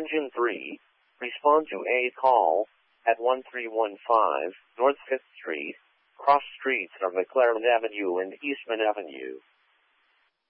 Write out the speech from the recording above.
Engine 3, respond to a call at 1315 North 5th Street, cross streets of McLaren Avenue and Eastman Avenue.